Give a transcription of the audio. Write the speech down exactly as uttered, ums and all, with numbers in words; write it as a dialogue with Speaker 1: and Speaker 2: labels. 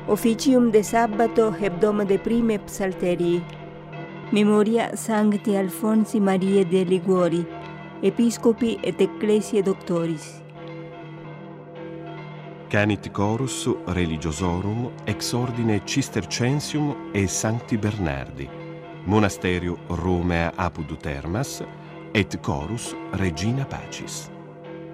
Speaker 1: Officium de Sabbato hebdomade prime psalterii. Memoria Sancti Alfonsi Mariae de Liguori, Episcopi et Ecclesiae Doctoris.
Speaker 2: Canit chorus religiosorum ex ordine Cistercensium e Sancti Bernardi, monasterio Romea apud Termas, et chorus Regina Pacis.